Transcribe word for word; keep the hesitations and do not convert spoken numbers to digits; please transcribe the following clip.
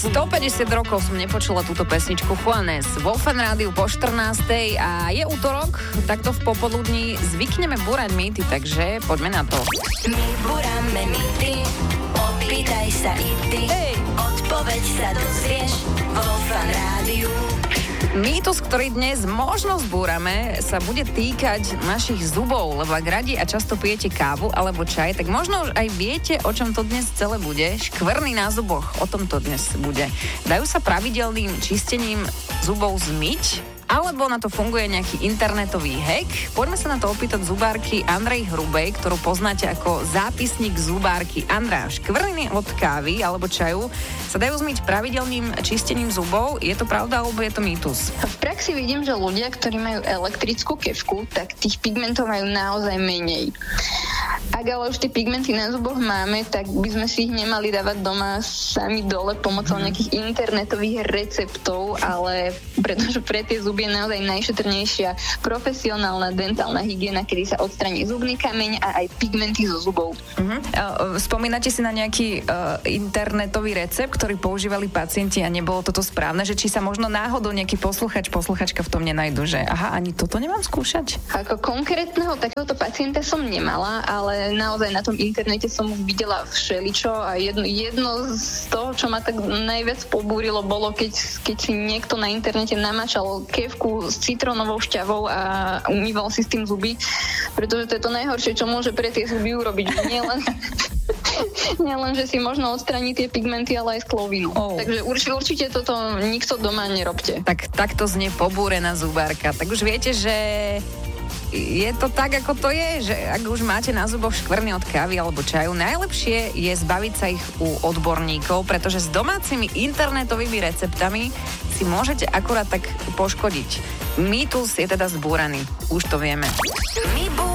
stopäťdesiat rokov som nepočula túto pesničku Juanes vo Fan Rádiu po štrnástej a je útorok, takto v popoludní zvykneme búrať mýty, takže poďme na to. My búrame mýty, opýtaj sa i ty, hey. Odpoveď sa dozvieš vo Fan Rádiu. Mýtus, ktorý dnes možno zbúrame, sa bude týkať našich zubov, lebo ak radi a často pijete kávu alebo čaj, tak možno už aj viete, o čom to dnes celé bude. Škvrny na zuboch, o tom to dnes bude. Dajú sa pravidelným čistením zubov zmyť? Alebo na to funguje nejaký internetový hack? Poďme sa na to opýtať zubárky Andrej Hrubej, ktorú poznáte ako zápisník zubárky. Andrá, škvrniny od kávy alebo čaju sa dajú zmyť pravidelným čistením zubov. Je to pravda alebo je to mýtus? V praxi vidím, že ľudia, ktorí majú elektrickú kefku, tak tých pigmentov majú naozaj menej. Ak ale už tie pigmenty na zuboch máme, tak by sme si ich nemali dávať doma sami dole pomocou nejakých internetových receptov, ale pretože pre tie zuby je naozaj najšetrnejšia profesionálna dentálna hygiena, kedy sa odstraní zubný kameň a aj pigmenty zo zubov. Uh-huh. Spomínate si na nejaký uh, internetový recept, ktorý používali pacienti a nebolo toto správne, že či sa možno náhodou nejaký posluchač, posluchačka v tom nenajdu, že aha, ani toto nemám skúšať? Ako konkrétneho takéhoto pacienta som nemala, ale naozaj na tom internete som videla všeličo a jedno, jedno z toho, čo ma tak najviac pobúrilo, bolo, keď, keď si niekto na internete namačal kefku s citrónovou šťavou a umýval si s tým zuby, pretože to je to najhoršie, čo môže pre tie zuby urobiť. Nie len, nie len, že si možno odstraní tie pigmenty, ale aj sklovinu. Oh. Takže určite, určite toto nikto doma nerobte. Tak takto znie pobúrená zubárka. Tak už viete, že je to tak, ako to je, že ak už máte na zuboch škvrny od kávy alebo čaju, najlepšie je zbaviť sa ich u odborníkov, pretože s domácimi internetovými receptami si môžete akurát tak poškodiť. Mýtus je teda zbúraný, už to vieme. My